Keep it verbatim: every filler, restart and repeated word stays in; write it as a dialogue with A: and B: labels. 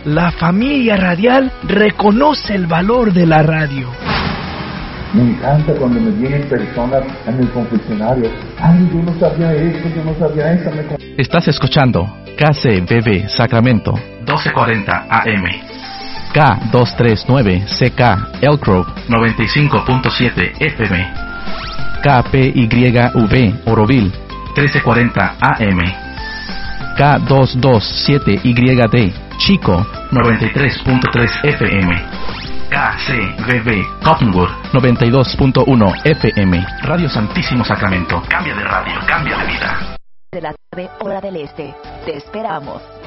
A: La familia radial reconoce el valor de la radio.
B: Me encanta cuando me vienen personas en el confesionario. Ay, yo no sabía esto, yo no sabía esto. Me...
C: Estás escuchando K C B B Sacramento, doce cuarenta A M. K doscientos treinta y nueve C K Elk Grove, noventa y cinco punto siete F M. K P Y V Oroville, trece cuarenta A M. K doscientos veintisiete Y D Chico, noventa y tres punto tres F M. K C B B Cottonwood, noventa y dos punto uno F M. Radio Santísimo Sacramento. Cambia de radio, cambia de vida.
D: De la tarde, hora del este. Te esperamos.